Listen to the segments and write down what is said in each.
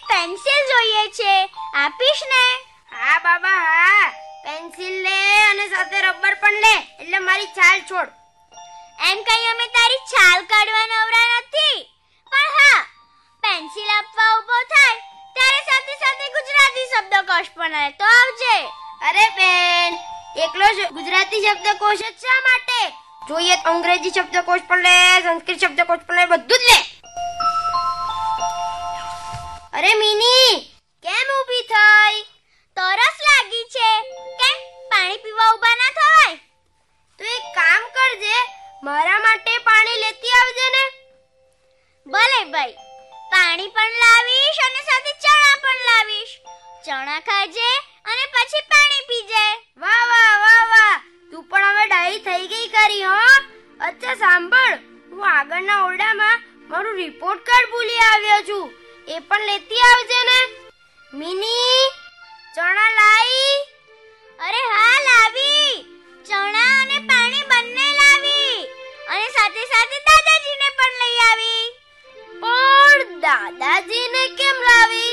Pencil જોઈએ છે, આપીશ ને? હા બાબા હા, પેન્સિલ લે અને સાથે રબર પણ લે, એટલે મારી ચાલ છોડ. એમ કઈ અમે તારી છાલ કાઢવા નવરા નથી, પણ હા, પેન્સિલ આપવા ઊભો થાય ત્યારે સાથે સાથે ગુજરાતી શબ્દકોશ પણ આવે તો આવજે. અરે બેન, એકલો ગુજરાતી શબ્દકોશ જ શા માટે? જોઈએ તો અંગ્રેજી શબ્દકોશ પણ લે, સંસ્કૃત શબ્દકોશ પણ લે, બધું જ લે. અરે મિની, કેમ ઊભી થઈ? તરસ લાગી છે. કેમ પાણી પીવા ઊભા ના થવાય? તો એક કામ કરજે, મારા માટે પાણી લેતી આવજે ને. ભલે ભાઈ, પાણી પણ લાવીશ અને સાથે ચણા પણ લાવીશ. ચણા ખાજે અને પછી પાણી પીજે. વાહ વાહ વાહ વાહ, તું પણ હવે ડાઈ થઈ ગઈ કરી હો. અચ્છા સાંભળ, હું આગળના ઓરડામાં મારું રિપોર્ટ કાર્ડ ભૂલી આવ્યો છું, એ પણ લેતી આવજે ને. મિની, ચણા લાઈ? અરે હા, લાવી. ચણા અને પાણી બંને લાવી અને સાથે સાથે દાદાજીને પણ લઈ આવી. પણ દાદાજીને કેમ લાવી?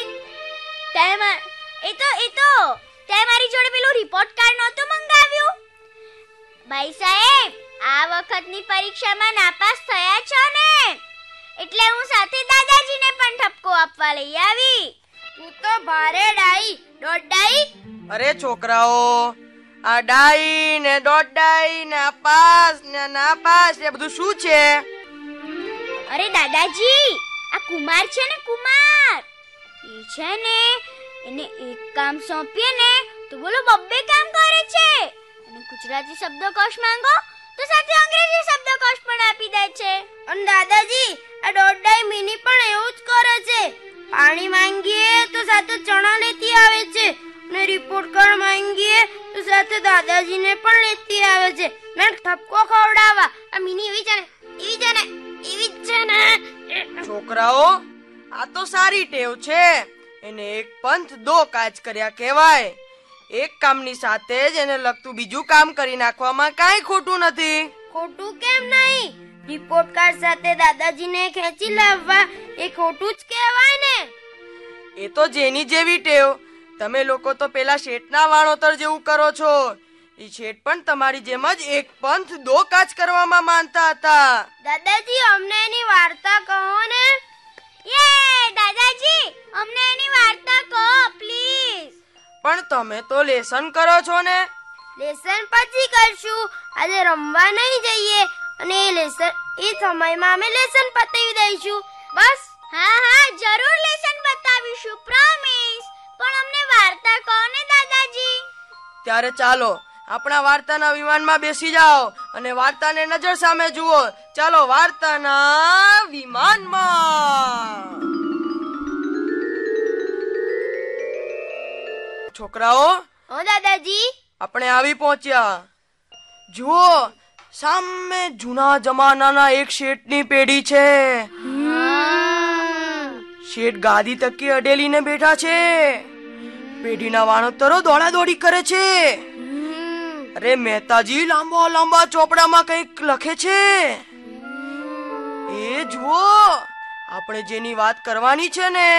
તે મારી જોડે પેલું રિપોર્ટ કાર્ડ નહોતું મંગાવ્યું? ભાઈ સાહેબ, આ વખતની પરીક્ષામાં નાપાસ થયા છો ને, એટલે હું સાથે દાદાજીને પણ ઠપકો આપવા લઈ આવી. તું તો ભારે ડાઈ, દોઢ ડાઈ. અરે છોકરાઓ, આ ડાઈ ને દોઢ ડાઈ ને આ પાસ ને ના પાસ એ બધું શું છે? અરે દાદાજી, આ કુમાર છે ને, કુમાર, એ છે ને, એને એક કામ સોંપીએ ને તો બોલો બબ્બે કામ કરે છે. અને ગુજરાતી શબ્દકોશ માંગો તો સાથે અંગ્રેજી શબ્દકોશ પણ આપી દે છે. અને દાદાજી, આ દોઢ ડાઈ મિની પણ એવું જ કરે છે. પાણી માંગીએ તો સાથે ચણા લેતી આવે છે, અને રિપોર્ટ કાર્ડ માંગીએ તો સાથે દાદાજીને પણ લેતી આવે છે. મેં ઠપકો ખવડાવવા. આ મિની એવી છે ને, એવી છે ને, એવી જ છે ને. છોકરાઓ, આ તો સારી ટેવ છે. એને એક પંથ દો કાજ કર્યા કહેવાય. એક કામની સાથે જ એને લગતું બીજું કામ કરી નાખવામાં કાંઈ ખોટું નથી. ખોટું કેમ નહીં? રિપોર્ટ કાર્ડ સાથે દાદાજીને ખેંચી લાવવા એ ખોટું જ કહેવાય ને. એ તો જેની જેવી ટેવ. તમે લોકો તો પેલા શેઠના વાણોતર જેવું કરો છો. એ શેઠ પણ તમારી જેમ જ એક પંથ દો કાજ કરવામાં માનતા હતા. દાદાજી, અમને એની વાર્તા કહો ને. યે દાદાજી, અમને એની વાર્તા કહો પ્લીઝ. પણ તમે તો લેસન કરો છો ને. લેસન પછી કરશું, આજે રમવા નહીં જઈએ, અને એ સમયમાં અમે લેસન પતાવી દઈશું. બસ. હા હા, જરૂર લેસન બતાવીશું, પ્રોમિસ. પણ અમને વાર્તા કહો ને દાદાજી. ત્યારે ચાલો આપણા વાર્તાના વિમાનમાં બેસી જાઓ અને વાર્તાને નજર સામે જુઓ. ચાલો વાર્તાના વિમાનમાં. છોકરાઓ, હો દાદાજી. આપણે આવી પહોંચ્યા. જુઓ, સામે જૂના જમાનાના એક શેઠની પેઢી છે. શેઠ ગાદી તકી અડેલીને બેઠા છે. પેઢીના વાણોતરો દોડા દોડી કરે છે. અરે મહેતાજી લાંબા લાંબા ચોપડામાં કંઈક લખે છે. એ જુઓ, આપણે જેની વાત કરવાની છે ને